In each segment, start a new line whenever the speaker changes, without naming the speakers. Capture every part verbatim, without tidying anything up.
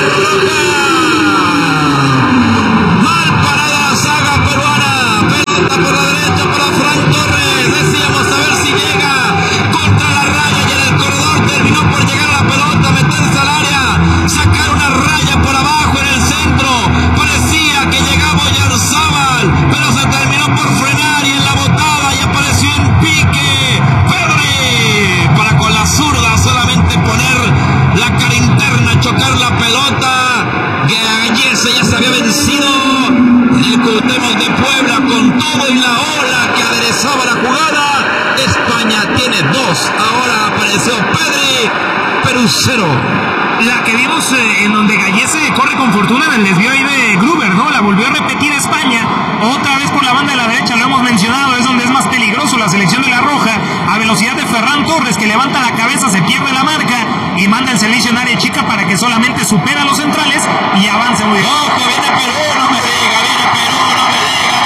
cero. La que vimos eh, en donde Gallese corre con fortuna en el desvío ahí de Gruber, ¿no? La volvió a repetir España, otra vez por la banda de la derecha, lo hemos mencionado, es donde es más peligroso la selección de la Roja, a velocidad de Ferran Torres, que levanta la cabeza, se pierde la marca y manda el servicio en área chica para que solamente supera a los centrales y avance muy bien.
¡Ojo, viene Perú! ¡No me diga! ¡Viene Perú! ¡No me diga!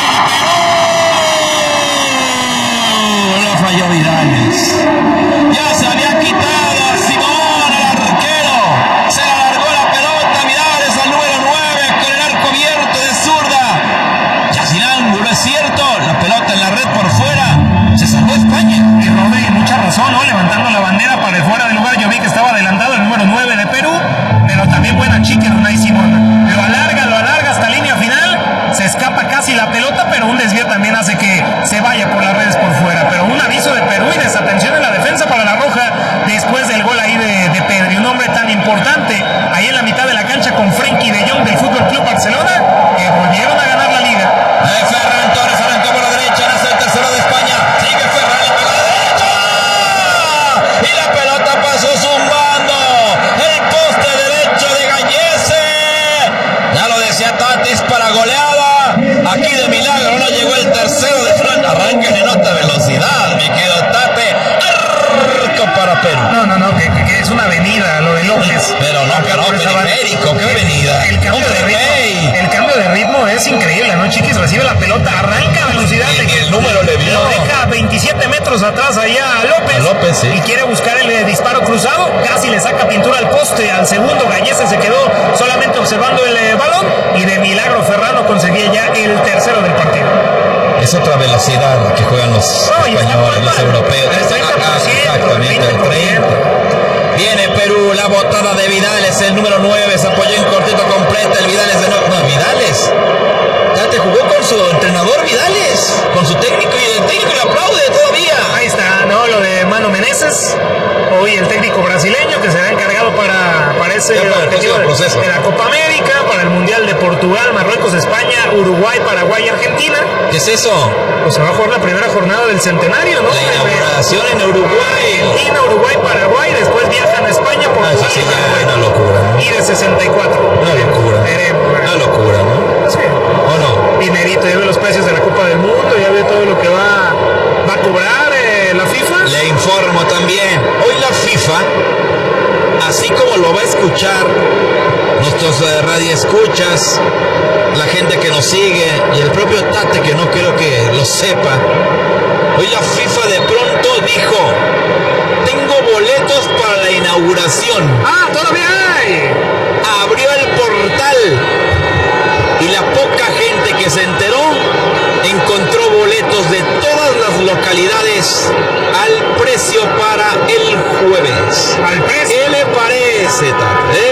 ¡Viene Perú! No falló Vidales. Ya se había quitado a Simón, el arquero. Se la largó la pelota Vidales al número nueve con el arco abierto de zurda. Ya sin ángulo, es cierto. La pelota en la red por fuera. Se salvó España.
Y Rodri, mucha razón, ¿no? Levantando la bandera para el fuera de lugar. Yo vi que estaba adelantado el número nueve de Perú, pero también buena chica Unai Simón. Lo alarga, lo alarga hasta línea final. Se escapa casi la pelota, pero un desvío también hace que se vaya por las redes por fuera. Pero un aviso de Perú y desatención en la defensa para la Roja después del gol ahí de, de Pedri. Un hombre tan importante ahí en la mitad de la cancha con Frenkie de Jong del Fútbol Club Barcelona, que volvieron a ganar la liga.
Eh, Ferran Torres arrancó por la derecha, nace el tercero de España. Sigue Ferran, le pega a la derecha. Y la pelota pasó zumbando. El poste derecho de Gallese. Ya lo decía Tatis, para goleada. Aquí de milagro no llegó el tercero de Fran. Arranca en nota velocidad, mi querido Tate. Arco para Perú.
No, no, no, que, que es una avenida lo de López.
Pero no, que no, periférico, qué avenida.
El cambio de ritmo, el cambio de ritmo es increíble, ¿no, Chiquis? Recibe la pelota, arranca a velocidad.
Y el número le vio.
Lo deja veintisiete metros atrás allá a López.
A López, sí.
Y quiere buscar el eh, disparo cruzado. Casi le saca pintura al poste. Al segundo, Gallese se quedó solamente observando el eh, balón. Y de milagro, Ferrano conseguía ya el tercero del partido.
Es otra velocidad que juegan los
No,
españoles, los europeos.
El treinta por ciento,
Exactamente, el treinta. Viene Perú, la botada de Vidales, el número nueve, se apoyó en cortito completa, el Vidales de nuevo. No, Vidales. Tate jugó con su entrenador Vidales, con su técnico, y el técnico le aplaude todavía.
Ahí está, ¿no? Lo de Mano Menezes. Hoy el técnico brasileño que será encargado para, para ese
objetivo
de,
proceso.
de la Copa América, para el Mundial de Portugal, Marruecos, España, Uruguay, Paraguay y Argentina.
¿Qué es eso?
Pues se va a jugar la primera jornada del centenario, ¿no?
La inauguración en Uruguay.
Argentina, Uruguay, Paraguay, después viajan a España, Portugal.
Ah, sí, ya, una locura, ¿no?
Y de sesenta y cuatro.
Una locura. Una locura, ¿no?
Sí.
¿O no?
Dinerito, ya ve los precios de la Copa del Mundo, ya ve todo lo que va, va a cobrar eh, la FIFA.
Le informo también, hoy la FIFA, así como lo va a escuchar nuestros eh, radioescuchas, la gente que nos sigue y el propio Tate, que no creo que lo sepa, hoy la FIFA de pronto dijo: tengo boletos para la inauguración.
¡Ah, todavía hay!
Abrió el portal y la poca gente que se enteró encontró boletos de todas las localidades al precio para el jueves.
¿Al precio?
¿Qué le parece, Tate? ¿Eh?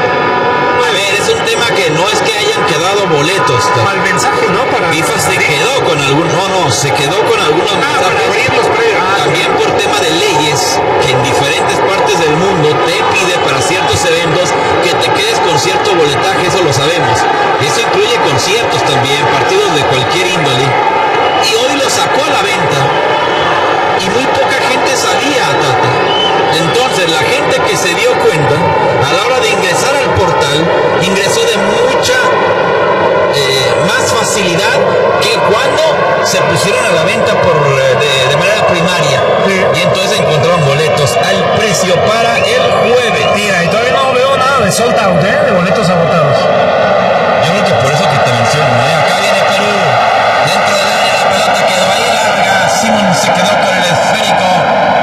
A ver, es un tema que no es que hayan quedado boletos, Tate.
Al mensaje, ¿no? Para
FIFA se quedó con algunos, no, no, se quedó con algunos
ah,
mensajes.
para abrir los precios. Ah,
También por tema de leyes que en diferentes partes del mundo te pide para ciertos eventos que te quedes con cierto boletaje, eso lo sabemos. Eso incluye conciertos también, partidos de cualquier índole. Y hoy lo sacó a la venta y muy poca gente salía, Tate. Entonces la gente que se dio cuenta a la hora de ingresar al portal, ingresó de mucha eh, más facilidad que cuando se pusieron a la venta por eh, de, de manera primaria.
Sí.
Y entonces encontraron boletos al precio para el jueves.
Mira, y todavía no veo nada de sold out, ¿eh? De boletos agotados.
Yo creo que por eso que te menciono, ¿eh? Acá viene Perú, dentro del área la pelota quedó ahí larga, Simón se quedó con el esférico,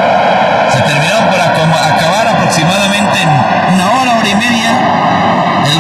se terminó por acabar aproximadamente en una hora, hora y media, el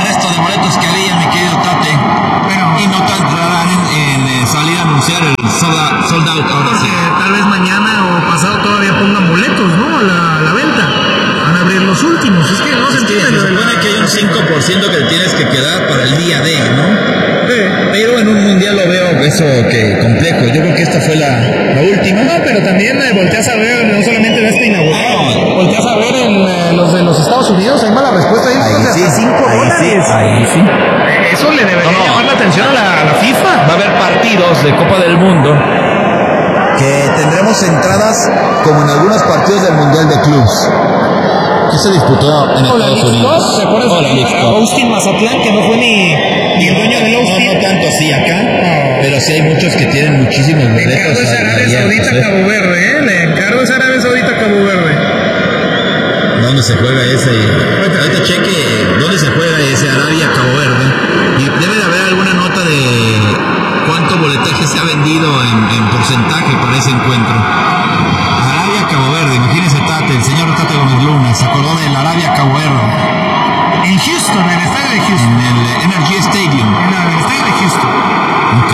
sold out ahora
Porque
sí.
tal vez mañana o pasado todavía pongan boletos, ¿no? A la, a la venta. Van a abrir los últimos. Es que no se
Es que
entiende.
se supone que hay un cinco por ciento que tienes que quedar para el día de, ¿no?
Sí.
Pero en un mundial lo veo eso que complejo. Yo creo que esta fue la, la última.
No, pero también eh, volteas a ver, no solamente en este inaugural,
No.
volteas a ver en eh, los de los Estados Unidos, hay mala respuesta, hay
Ahí
de
sí,
hasta cinco
ahí sí,
dólares.
ahí sí.
Eh, Eso le debería
No, no.
llamar la atención a la, a la FIFA.
Va a haber partidos de Copa del Mundo que tendremos entradas como en algunos partidos del Mundial de Clubs que se disputó en
Hola,
Estados Unidos.
¿te acuerdas
Hola,
de
Leagues Cup.
Austin Mazatlán, que no fue ni, ni el dueño del
No,
Austin?
no tanto así acá,
No.
pero sí hay muchos que tienen muchísimos
Le
boletos.
encargo ese Arabia
abiertos,
Saudita
¿eh?
Cabo Verde, ¿eh? Le encargo ese Arabia Saudita Cabo Verde.
¿Dónde se juega ese? Ahorita cheque dónde se juega ese Arabia Cabo Verde. Y debe de haber alguna nota de cuánto boletaje se ha vendido en, en porcentaje para ese encuentro. Arabia Cabo Verde, imagínese Tate, el señor Tate Gómez Luna, se acordó del Arabia Cabo Verde.
En Houston, en el estadio de Houston.
En el Energy Stadium.
En el estadio de Houston.
Ok.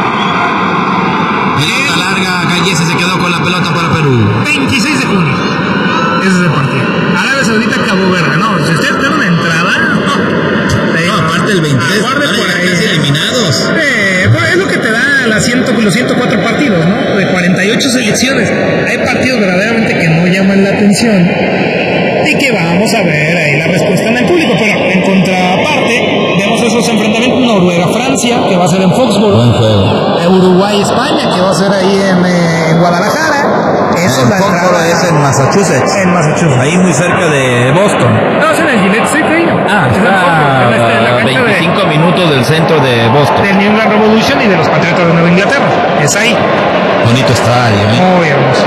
Pelota larga, Gallese se quedó con la pelota para Perú.
veintiséis de junio. Ese es el partido. Arabia Saudita Cabo Verde. No, si ustedes tienen una entrada. No,
No, aparte el veintitrés,
Aguarde
van a
por
llegar
ahí.
casi eliminados.
Eh, pues es lo que te da la ciento, los ciento cuatro partidos, ¿no? De cuarenta y ocho selecciones. Hay partidos verdaderamente que no llaman la atención y que vamos a ver ahí la respuesta en el público. Pero en contraparte, vemos esos enfrentamientos: Noruega-Francia, que va a ser en Foxborough.
Buen juego.
Eh, Uruguay-España, que va a ser ahí en, eh, en Guadalajara. Eso es la entrada.
es en Massachusetts.
En Massachusetts.
Ahí muy cerca de Boston.
No, es en el Gillette Stadium.
Ah,
Es en Foxborough, en este- en la
está a
cancha de-
veinticinco minutos del centro de Boston.
del New England Revolution y de los Patriotas de Nueva Inglaterra. Es ahí.
Bonito estadio, ¿eh?
Muy hermoso.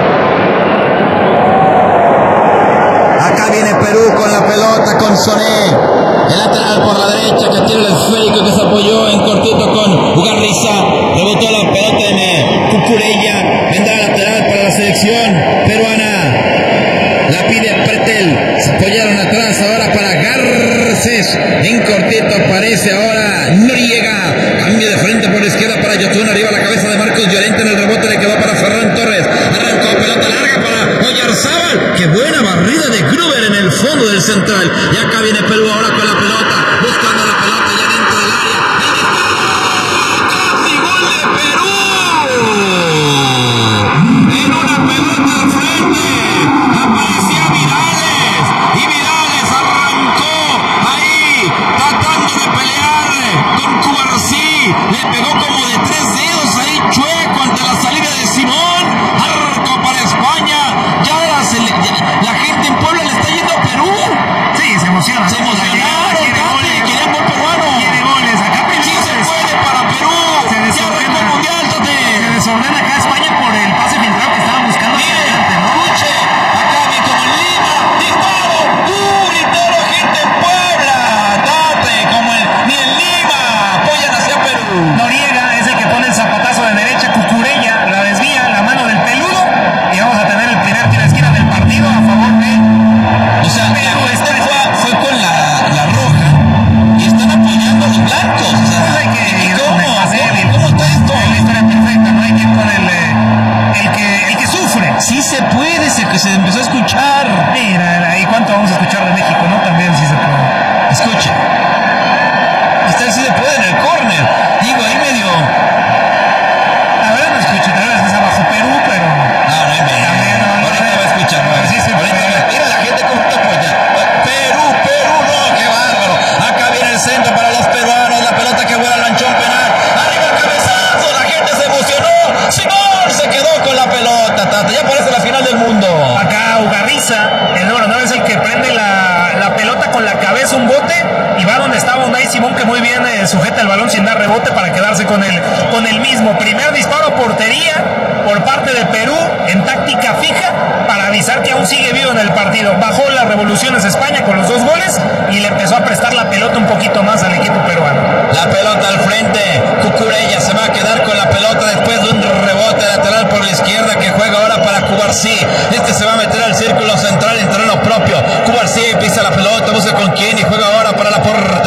Acá viene Perú con la pelota, con Soné. El lateral por la derecha que tiene el esférico que se apoyó en cortito con Ugarriza. Rebotó la pelota en eh, Cucurella. Vendrá lateral para la selección peruana. La pide Pretel. Se apoyaron atrás ahora para Garcés. En cortito aparece ahora Noriega. Cambio de frente por la izquierda para Yotun. Arriba la cabeza de Marcos Llorente. En el rebote le quedó para Ferran Torres. Arrancó pelota larga para Oyarzábal. Qué buena barrida de Gruber en el fondo del central. Y acá viene Perú ahora con la pelota. Buscando la pelota ya dentro del área. ¡Ahí está! ¡Casi gol de Perú! En una pelota al frente. Aparecía Vidales. Y Vidales arrancó ahí. Tratando de pelear con Cubarsí. Le pegó como de tres dedos ahí chueco ante la salida de Simón. Arco para España. Ya la, ya, la gente en Puebla le está yendo a Perú.
Sí, se emociona.
Se emocionaron,
Quiere
Tati,
goles.
querían gol peruano.
Quiere goles. Acá
Sí se
pendientes.
puede para Perú.
Se
Ya
desordena.
arrancó el mundial,
Se
Tati.
desordena acá España por el pase filtrado que estaban buscando.
Mire,
adelante, ¿no?
escuche, acá vi como en Lima, disparo, ¡uh! Gritó la gente en Puebla, Tate, como en, ni en Lima, apoyan hacia Perú.
Noriega es el que pone el zapatazo de derecha. Cucurella la desvía, la mano del peludo. Y vamos a tener el primer tiro de esquina del partido a favor de.
O sea, la gente fue, fue con la, la roja y están apoyando a los blancos. O sea,
Pues hay que
¿y
ir
cómo?
con el pase débil.
¿Cómo está esto?
Es la historia perfecta, no hay que ir con el, eh, el, que, el que sufre.
Sí se puede, se, se empezó a escuchar.
Mira, ¿y cuánto vamos a escuchar de México, no? También sí se puede.
Escuche. Esta vez sí se puede en el córner. Digo, ahí medio.
La verdad no escucho, tal vez es abajo Perú, pero.
No, no hay medio.
También, no, no
Ahorita
sé.
va a escuchar.
Pero sí se
Ahorita
puede.
va- Mira la gente cómo está apoyando. Perú, Perú, no, qué bárbaro. Acá viene el centro para los peruanos. La pelota que vuela al manchón penal. Arriba el cabezazo. La gente se emocionó. Simón se quedó con la pelota, Tata. Ya parece la final del mundo.
Acá Ugarriza, el número nueve, es el que prende la, la pelota con la cabeza un bote y va donde estaba Unai Simón, que muy bien eh, sujeta el balón sin dar rebote para quedarse con el, con el mismo. Primer disparo a portería por parte de Perú en táctica fija para avisar que aún sigue vivo en el partido. Bajó las revoluciones España con los dos goles y le empezó a prestar la pelota un poquito más al equipo peruano.
La pelota al frente. Cucurella se va a quedar con la pelota después de un rebote lateral por la izquierda que juega ahora para Cubarsí. Este se va a meter al círculo central en terreno propio. Cubarsí pisa la pelota, busca con quién y juega ahora para Laporte. La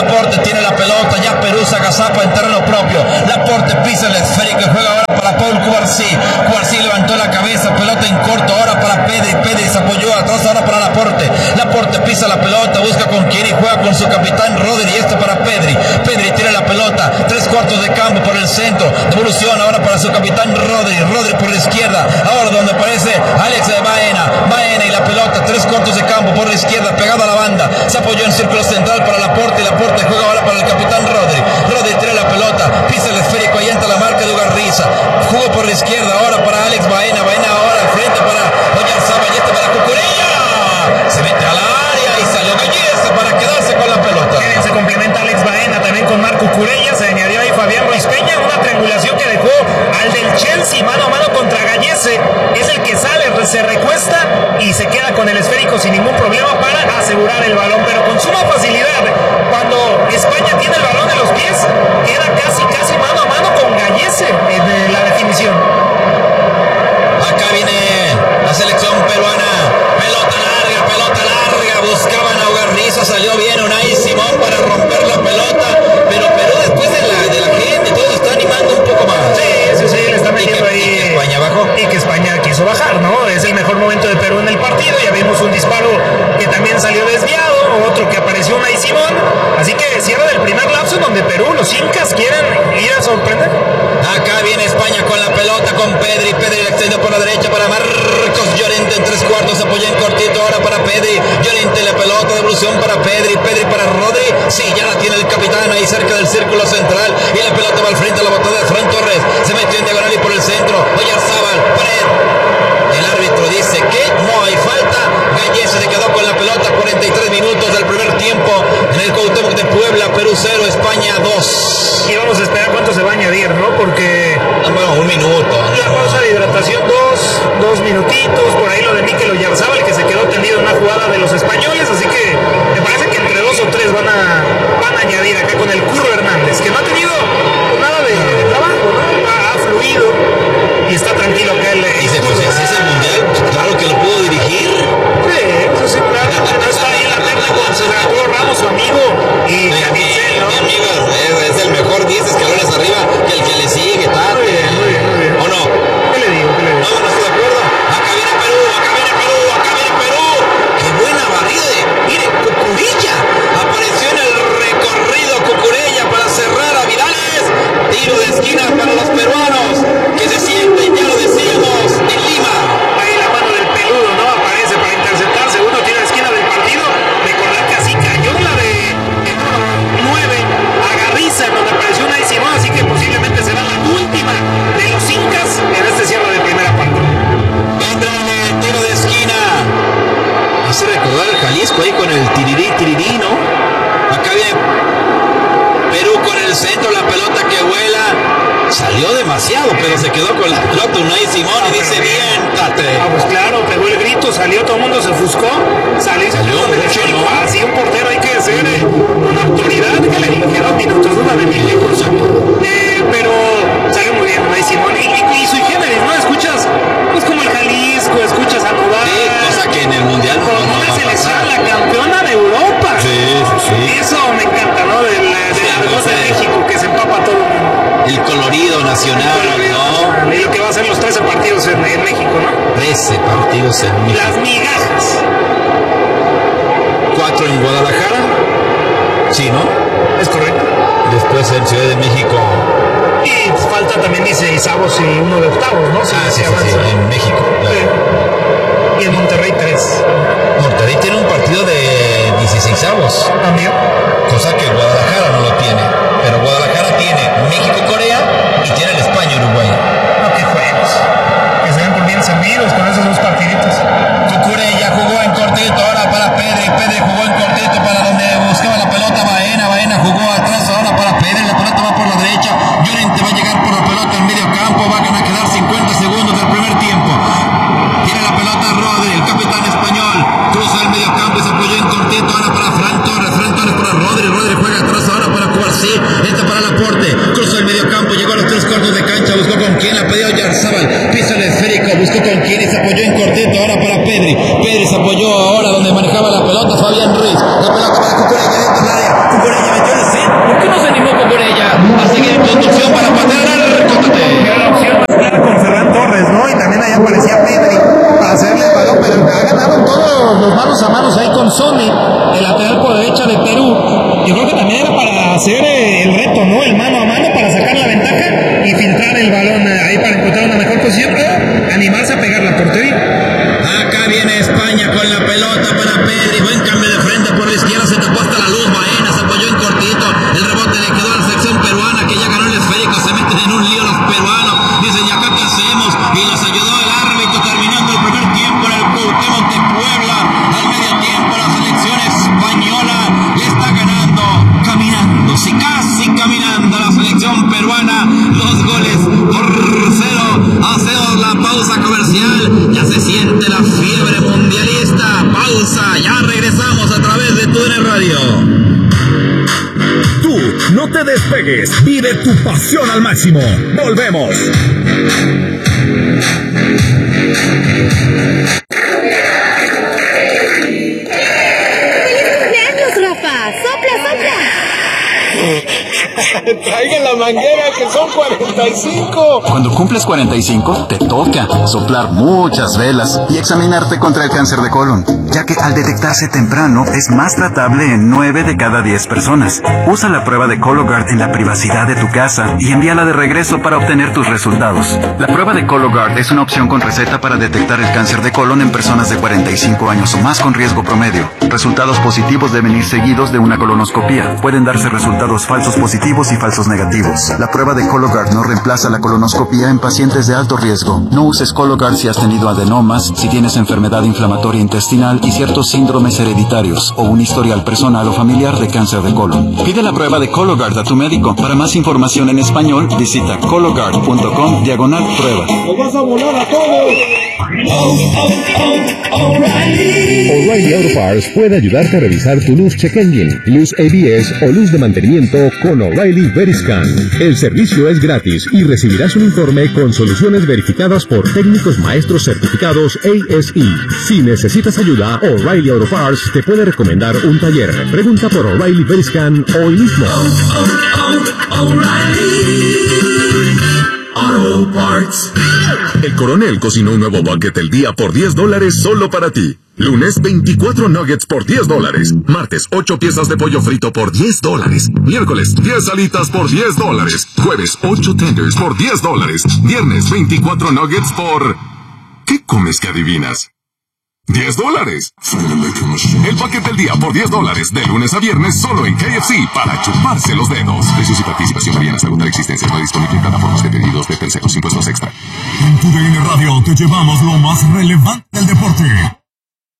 Laporte tiene la pelota, ya Perú se agazapa en terreno propio. Laporte pisa el esférico y juega ahora para Paul Cubarsí. Cubarsí levantó la cabeza, pelota en corto ahora para Pedri. Pedri se apoyó atrás ahora para Laporte. Laporte pisa la pelota, busca con quién y juega con su capitán Rodri. Y este para Pedri. Pedri tiene la pelota, tres cuartos de campo por el centro. Devolución ahora para su capitán Rodri. Rodri por la izquierda, ahora donde aparece Alex de Baena. Baena y la pelota, tres cuartos de campo por la izquierda, pegado a la banda. Se apoyó en círculo central para Laporte. Y Laporte juega ahora para el capitán Rodri. Rodri tiene la pelota, pisa el esférico, ahí entra la marca de Ugarriza. Jugó por la izquierda ahora para Alex Baena. Baena ahora al frente para Oyarzabal y este para Cucurella. Se mete al área y salió Gallese para quedarse con la pelota.
Bien, se complementa Alex Baena también con Marco Cucurella. Se añadió ahí Fabián Ruiz Peña. Una triangulación que dejó al del Chelsea mano a mano contra Gallese. Es el que sale, se recuesta y se queda con el esférico sin ningún problema para asegurar el balón, pero con suma facilidad. Cuando España tiene el balón en los pies, queda casi, casi mano a mano con Gallese en la definición.
Acá viene la selección peruana. Pelota larga, pelota larga. Buscaban a Ugarriza, salió bien Unai Simón para romper la pelota, pero Perú después de la, de la gente, todo está animando un poco más.
Sí, sí, sí, le está metiendo ahí.
Y que España bajó.
Y que España quiso bajar, ¿no? Es el mejor momento de Perú en el partido. Ya vimos un disparo que también salió desviado, otro que apareció Unai Simón. Así que cierra del primer lapso donde Perú, los incas, quieren ir a sorprender.
Acá viene España con la pelota, con Pedri. Pedri la extendió por la derecha para Marcos Llorente en tres cuartos. Apoya en cortito ahora para Pedri. Llorente la pelota, devolución para Pedri. Pedri para Rodri. Sí, ya la tiene el capitán ahí cerca del círculo central. Y la pelota va al frente a la botada de Fran Torres. Se metió en diagonal y por el centro. Oyarzabal, pared. El árbitro dice que no hay falta. Gallese se quedó con la pelota. cuarenta y tres minutos del primer tiempo en el Cuauhtémoc de Puebla. Perú cero, España dos.
Y vamos a esperar cuánto se va a añadir, ¿no? Porque
bueno, un minuto.
la pausa de hidratación, dos, dos minutitos. Por ahí lo de Mikel Oyarzabal, que se quedó tendido en una jugada de los españoles. Así que me parece que entre dos o tres van a, van a añadir acá con el Curro Hernández, que no ha tenido nada de, de trabajo, ¿no? Ha, ha fluido y está tranquilo acá el.
Dice, pues ese es el mundial, pues claro que lo puedo dirigir.
Sí, eso sí, claro. No está ahí en la terna con Sergio Ramos, su amigo, y
Mi,
Canicel, ¿no?
mi amigo es, es el mejor diez escalones arriba que el que le sigue, tal.
Muy bien, muy bien, muy bien.
¿O no?
¿Qué le digo? ¿Qué le digo?
No, no estoy de acuerdo. Acá viene Perú, acá viene Perú, acá viene Perú. Qué buena barrida de, mire, Cucurella. Apareció en el recorrido Cucurella para cerrar a Vidales. Tiro de esquina para los peruanos que se sienten, ya lo decíamos, en Lima.
Ahí la mano del peludo, ¿no? Aparece para interceptar. Segundo tiro de esquina del partido. Recordar que así cayó la de nueve a Garriza, donde apareció Unai Simón. Así que posiblemente será la última de los incas en este cierre de primera parte.
Andrade, tiro de esquina. Hace recordar el Jalisco ahí con el tirirí, tirirí, ¿no? Acá viene Perú con el centro, la pelota que vuela. Salió demasiado, pero se quedó con la pelota Unai Simón y dice, viéntate.
Ah, pues claro, pegó el grito, salió, todo el mundo se ofuscó. Salió,
Salió mucho, ¿no?
Así un portero hay que ser eh, una autoridad que le dije dos minutos, una de mil lejos. Eh, pero salió muy bien Unai Simón. Y, y, y sui generis, ¿no? Escuchas, pues como el Jalisco, escuchas a Nodal.
Sí, cosa que en el Mundial no,
Con
no
una
va a
selección,
pasar.
la campeona de Europa.
Sí, sí, sí.
Eso me encanta, ¿no? Del, del
Sí,
argot
sí.
de México, que se empapa todo el mundo.
El colorido nacional, ¿no?
Y lo que va a ser los trece partidos en, en México, ¿no?
trece partidos en México.
Las migajas.
cuatro en Guadalajara. Sí, ¿no?
Es correcto.
Después en Ciudad de México.
Y falta también dieciseisavos y uno de octavos, ¿no? Si
Ah, sí,
se
sí, sí,
avanza.
en México. Claro.
Sí. Y en Monterrey tres.
Monterrey tiene un partido de dieciseisavos,
También.
cosa que Guadalajara no lo tiene. Pero Guadalajara tiene México-Corea y tiene el España-Uruguay.
No, qué juegos. Que se ven por bien servidos con esos dos partiditos.
Cucurella jugó en cortito ahora para Pedri. Pedri jugó en cortito para donde buscaba la pelota Baena. Baena jugó atrás ahora para Pedri. La pelota va por la derecha. Llorente va a llegar por la pelota en medio campo. Van a quedar cincuenta segundos del primer tiempo. Tiene la pelota Rodri, el capitán español. Cruza el medio campo y se apoyó en cortito ahora para Fran Torres. Fran Torres para Rodri. Rodri juega atrás ahora para Cubarsí. Este para Laporte. Cruzó el medio campo. Llegó a los tres cuartos de cancha. Buscó con quién. La pidió Oyarzabal. Pisa el esférico. Buscó con quién y se apoyó en cortito ahora para Pedri. Pedri se apoyó ahora donde manejaba la pelota Fabián Ruiz. La pelota para Cucurella dentro del área. Cucurella metió el
hacer eh, el reto, ¿no? El mano a mano para sacar la ventaja y filtrar el balón eh, ahí para encontrar una mejor posición o animarse a pegar la portería.
Acá viene España con la pelota para Pedri, buen cambio de frente por la izquierda, se tapó hasta la luz, Baena se apoyó en cortito, el rebote le quedó a la sección peruana que ya ganó el esférico, se meten en un lío los peruanos, dicen, ¿y acá qué hacemos? Y los ayudó el árbitro terminando el primer tiempo en el Cuauhtémoc de Puebla. Al medio tiempo la selección española le está ganando, caminando, sí, casi caminando la selección peruana, dos goles por cero. Hacemos la pausa comercial, ya se siente la fiebre mundialista. Pausa, ya regresamos a través de T U D N Radio.
Tú no te despegues, vive tu pasión al máximo. Volvemos.
Traigan la manguera que son cuarenta y cinco.
Cuando cumples cuarenta y cinco, te toca soplar muchas velas y examinarte contra el cáncer de colon, ya que al detectarse temprano es más tratable en nueve de cada diez personas. Usa la prueba de Cologuard en la privacidad de tu casa y envíala de regreso para obtener tus resultados. La prueba de Cologuard es una opción con receta para detectar el cáncer de colon en personas de cuarenta y cinco años o más con riesgo promedio. Resultados positivos deben ir seguidos de una colonoscopía. Pueden darse resultados falsos positivos y falsos negativos. La prueba de Cologuard no reemplaza la colonoscopia en pacientes de alto riesgo. No uses Cologuard si has tenido adenomas, si tienes enfermedad inflamatoria intestinal y ciertos síndromes hereditarios o un historial personal o familiar de cáncer de colon. Pide la prueba de Cologuard a tu médico. Para más información en español, visita cologuard punto com diagonal prueba.
¡Nos vas a volar a todos!
O'Reilly Auto Parts puede ayudarte a revisar tu luz check engine, luz A B S o luz de mantenimiento con O'Reilly Veriscan. El servicio es gratis y recibirás un informe con soluciones verificadas por técnicos maestros certificados A S E. Si necesitas ayuda, O'Reilly Auto Parts te puede recomendar un taller. Pregunta por O'Reilly Veriscan hoy mismo. Oh, oh, oh, O'Reilly Auto Parts. El Coronel cocinó un nuevo bucket el día por diez dólares solo para ti. Lunes, veinticuatro nuggets por diez dólares. Martes, ocho piezas de pollo frito por diez dólares. Miércoles, diez alitas por diez dólares. Jueves, ocho tenders por diez dólares. Viernes, veinticuatro nuggets por... ¿Qué comes que adivinas? diez dólares. El paquete del día por diez dólares. De lunes a viernes solo en K F C para chuparse los dedos. Precios y participación varían hasta agotar existencias. No disponible en plataformas de pedidos de terceros, impuestos extra.
En T U D N Radio te llevamos lo más relevante del deporte.